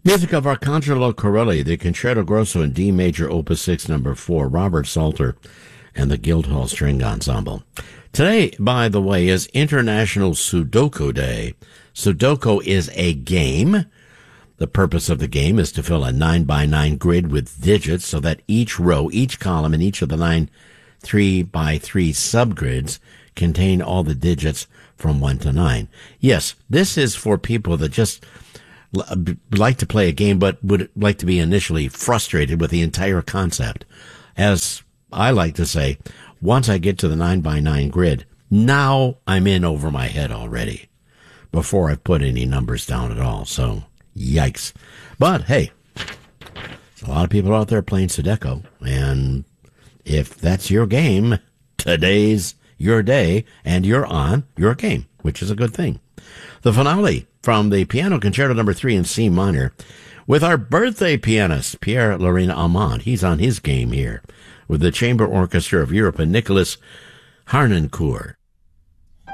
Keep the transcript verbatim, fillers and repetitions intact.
Music of Arcangelo Corelli, the Concerto Grosso in D Major, Opus six, number four, Robert Salter, and the Guildhall String Ensemble. Today, by the way, is International Sudoku Day. Sudoku is a game. The purpose of the game is to fill a nine by nine grid with digits so that each row, each column, and each of the nine three by three subgrids contain all the digits from one to nine. Yes, this is for people that just like to play a game but would like to be initially frustrated with the entire concept. As I like to say, once I get to the nine by nine grid, now I'm in over my head already before I've put any numbers down at all. So, yikes. But, hey, there's a lot of people out there playing Sudoku, and if that's your game, today's your day, and you're on your game, which is a good thing. The finale from the Piano Concerto number three in C minor with our birthday pianist, Pierre-Laurent Almond. He's on his game here with the Chamber Orchestra of Europe and Nicholas Harnoncourt.